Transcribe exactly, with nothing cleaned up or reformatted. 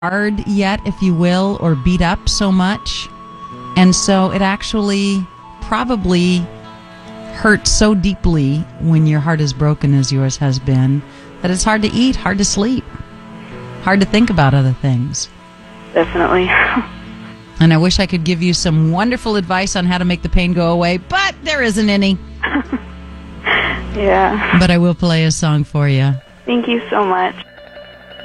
hard yet, if you will, or beat up so much. And so it actually probably hurts so deeply when your heart is broken as yours has been that it's hard to eat, hard to sleep, hard to think about other things. Definitely. And I wish I could give you some wonderful advice on how to make the pain go away, but there isn't any. Yeah. But I will play a song for you. Thank you so much.